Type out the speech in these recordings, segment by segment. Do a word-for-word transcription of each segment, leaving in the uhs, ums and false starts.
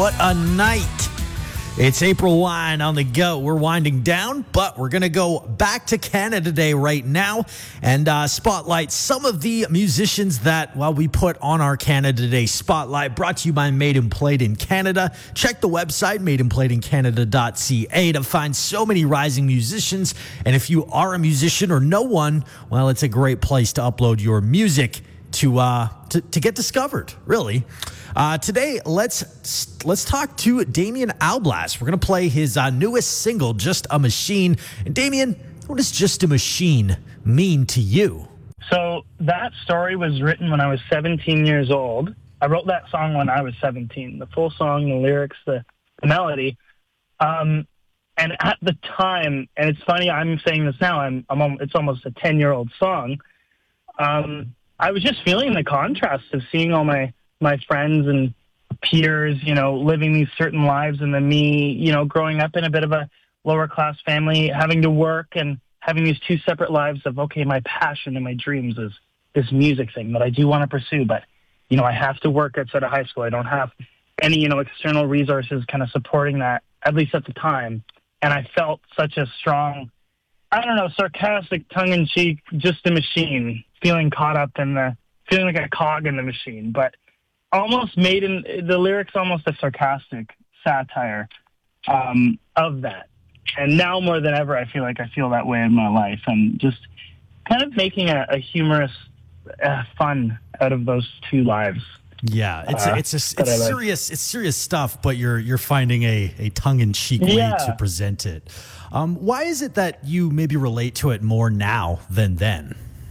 what a night. It's April Wine on the go. We're winding down, but we're going to go back to Canada Day right now and uh, spotlight some of the musicians that, well, we put on our Canada Day spotlight, brought to you by Made and Played in Canada. Check the website, made and played in canada dot c a, to find so many rising musicians. And if you are a musician or know one, well, it's a great place to upload your music to uh, to, to get discovered, really. Uh, today, let's let's talk to Damien Alblas. We're going to play his uh, newest single, Just a Machine. And Damien, what does Just a Machine mean to you? So that story was written when I was seventeen years old. I wrote that song when I was seventeen, the full song, the lyrics, the, the melody. Um, and at the time, and it's funny, I'm saying this now, I'm, I'm it's almost a ten-year-old song. Um, I was just feeling the contrast of seeing all my my friends and peers, you know, living these certain lives, and then me, you know, growing up in a bit of a lower class family, having to work and having these two separate lives of, okay, my passion and my dreams is this music thing that I do want to pursue, but, you know, I have to work outside of high school. I don't have any, you know, external resources kind of supporting that, at least at the time. And I felt such a strong, I don't know, sarcastic, tongue-in-cheek, just a machine, feeling caught up in the, feeling like a cog in the machine, but almost made in the lyrics almost a sarcastic satire um, of that. And now more than ever, I feel like I feel that way in my life, and just kind of making a, a humorous uh, fun out of those two lives. Yeah, it's uh, a, it's a, it's serious it's serious stuff, but you're you're finding a, a tongue in cheek yeah. way to present it. Um, why is it that you maybe relate to it more now than then?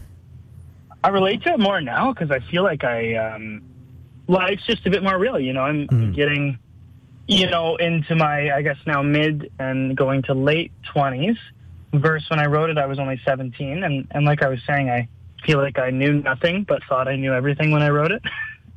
I relate to it more now because I feel like I. Um, Life's just a bit more real, you know. I'm mm. getting, you know, into my, I guess now mid and going to late twenties. Versus when I wrote it, I was only seventeen. And, and like I was saying, I feel like I knew nothing, but thought I knew everything when I wrote it.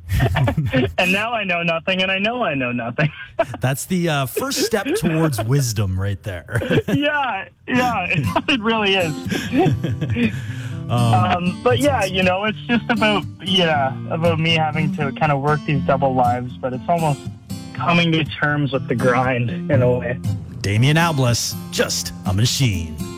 And now I know nothing, and I know I know nothing. That's the uh, first step towards wisdom right there. yeah, yeah, it, it really is. Um, um, but yeah, you know, it's just about, yeah, about me having to kind of work these double lives, but it's almost coming to terms with the grind in a way. Damien Alblas, Just a Machine.